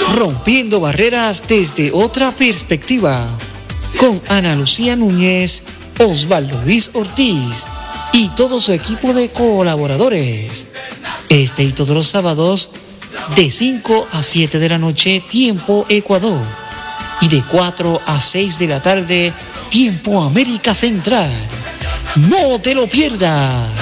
Rompiendo barreras desde otra perspectiva. Con Ana Lucía Núñez, Osvaldo Luis Ortiz y todo su equipo de colaboradores. Este y todos los sábados de 5 a 7 de la noche, tiempo Ecuador. Y de 4 a 6 de la tarde, tiempo América Central. ¡No te lo pierdas!